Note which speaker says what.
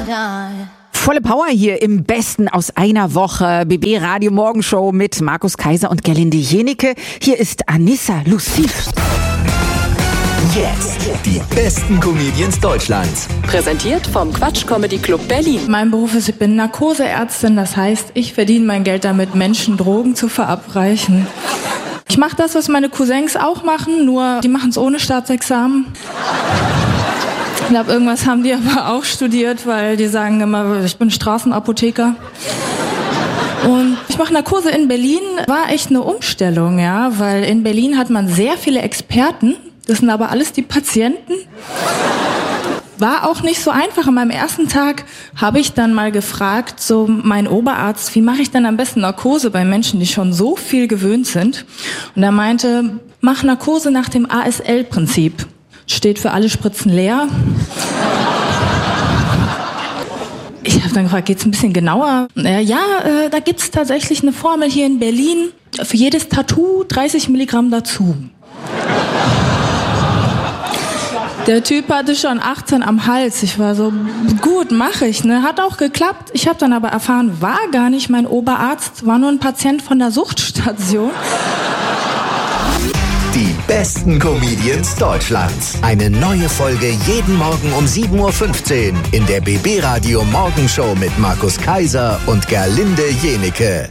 Speaker 1: Volle Power hier im Besten aus einer Woche. BB Radio Morgenshow mit Markus Kaiser und Gerlinde Jenike. Hier ist Anissa Luciv.
Speaker 2: Jetzt die besten Comedians Deutschlands.
Speaker 3: Präsentiert vom Quatsch Comedy Club Berlin.
Speaker 4: Mein Beruf ist, ich bin Narkoseärztin, das heißt, ich verdiene mein Geld damit, Menschen Drogen zu verabreichen. Ich mache das, was meine Cousins auch machen, nur die machen es ohne Staatsexamen. Ich glaube, irgendwas haben die aber auch studiert, weil die sagen immer, ich bin Straßenapotheker. Und ich mache Narkose in Berlin, war echt eine Umstellung, ja, weil in Berlin hat man sehr viele Experten, das sind aber alles die Patienten. War auch nicht so einfach. An meinem ersten Tag habe ich dann mal gefragt, so mein Oberarzt, wie mache ich denn am besten Narkose bei Menschen, die schon so viel gewöhnt sind? Und er meinte, mach Narkose nach dem ASL-Prinzip. Steht für alle Spritzen leer. Ich habe dann gefragt, geht's ein bisschen genauer? Da gibt's tatsächlich eine Formel hier in Berlin. Für jedes Tattoo 30 Milligramm dazu. Der Typ hatte schon 18 am Hals. Ich war so, gut, mache ich. Ne? Hat auch geklappt. Ich habe dann aber erfahren, war gar nicht mein Oberarzt, war nur ein Patient von der Suchtstation.
Speaker 2: Die besten Comedians Deutschlands. Eine neue Folge jeden Morgen um 7.15 Uhr in der BB Radio Morgenshow mit Markus Kaiser und Gerlinde Jenike.